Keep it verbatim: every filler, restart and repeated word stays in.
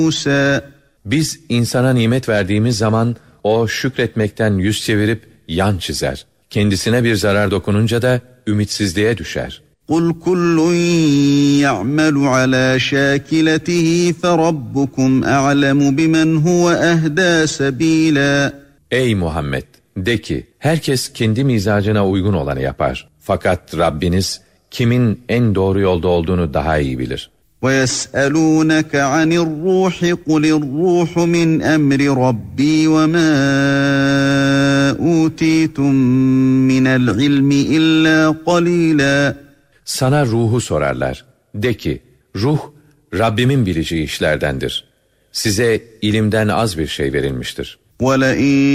مُوسَى Biz insana nimet verdiğimiz zaman o şükretmekten yüz çevirip yan çizer. Kendisine bir zarar dokununca da ümitsizliğe düşer. قُلْ كُلٌّ يَعْمَلُ عَلَى شَاكِلَتِهِ فَرَبُّكُمْ أَعْلَمُ بِمَنْ هُوَ أَهْدَى سَب۪يلًا Ey Muhammed! De ki, herkes kendi mizacına uygun olanı yapar. Fakat Rabbiniz, kimin en doğru yolda olduğunu daha iyi bilir. وَيَسْأَلُونَكَ عَنِ الرُّوحِ قُلِ الرُّوحُ مِنْ أَمْرِ رَبِّي وَمَا أُوتِيتُم مِّنَ الْعِلْمِ إِلَّا قَلِيلًا Sana ruhu sorarlar. De ki, ruh, Rabbimin bileceği işlerdendir. Size ilimden az bir şey verilmiştir. وَلَئِنْ